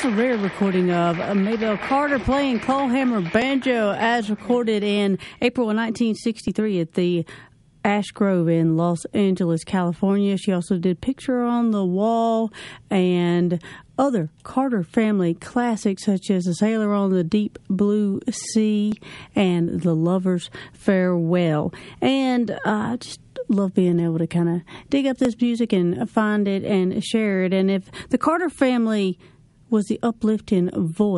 That's a rare recording of Maybelle Carter playing clawhammer banjo as recorded in April of 1963 at the Ash Grove in Los Angeles, California. She also did Picture on the Wall and other Carter family classics such as A Sailor on the Deep Blue Sea and The Lover's Farewell. And I just love being able to kind of dig up this music and find it and share it. And if the Carter family was the uplifting voice